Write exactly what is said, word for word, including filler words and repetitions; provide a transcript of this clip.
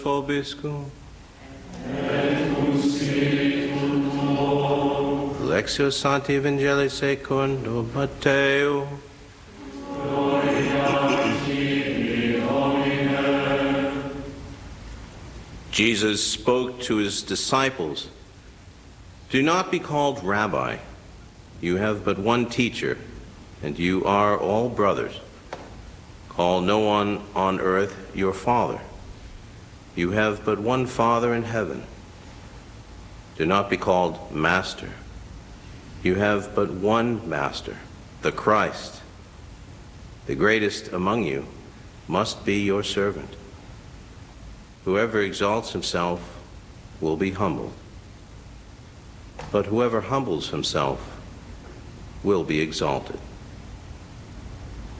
Vobiscum. Et cum spiritu tuo. Lectio Sancti Evangelii secundo Matteo. Gloria tibi, Domine. Jesus spoke to his disciples, "Do not be called Rabbi. You have but one teacher, and you are all brothers. Call no one on earth your father. You have but one Father in heaven. Do not be called Master. You have but one Master, the Christ. The greatest among you must be your servant. Whoever exalts himself will be humbled, but whoever humbles himself will be exalted."